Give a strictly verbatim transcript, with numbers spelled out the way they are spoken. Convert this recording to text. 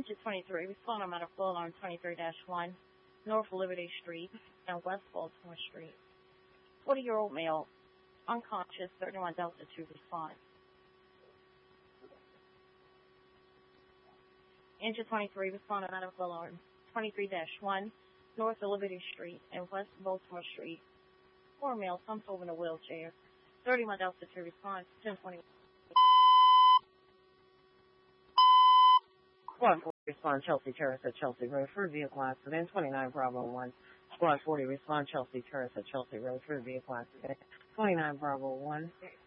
Engine twenty-three, respond on medical alarm twenty-three dash one, North Liberty Street and West Baltimore Street. forty-year-old male, unconscious, thirty-one Delta two, respond. Engine twenty-three, respond on medical alarm twenty-three dash one, North Liberty Street and West Baltimore Street. Four male, slumped over in a wheelchair, thirty-one Delta two, respond, ten twenty. Squad forty, respond Chelsea Terrace at Chelsea Road for a vehicle accident, twenty-nine Bravo one. Squad forty, respond Chelsea Terrace at Chelsea Road for a vehicle accident, twenty-nine Bravo one.